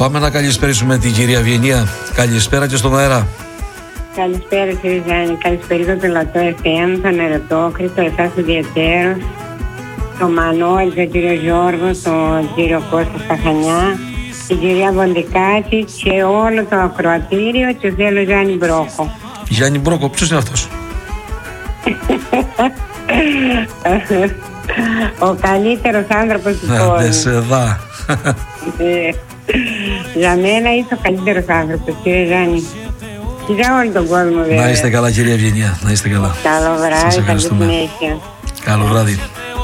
Πάμε να καλησπέρισουμε την κυρία Ευγενία. Καλησπέρα και στον αέρα. Καλησπέρα κύριε Γιάννη, καλησπέρα το Λατό FM, τον Ερωτόκριτο, εσάς ιδιαίτερος, τον Μανώλη, τον κύριο Γιώργο, τον κύριο Κώστα Σταχανιά, την κυρία Βοντικάκη και όλο το ακροατήριο και θέλω Γιάννη Μπρόκο. Γιάννη Μπρόκο, ποιος είναι αυτός? Ο καλύτερος άνθρωπος του κόσμου. Δεν σε δά. Για μένα είσαι ο καλύτερος άνθρωπος, κύριε Γιάννη. Και για όλο τον κόσμο, βέβαια. Να είστε καλά, κυρία Ευγενία. Να είστε καλά. Καλό βράδυ, καλή συνέχεια. Καλό βράδυ.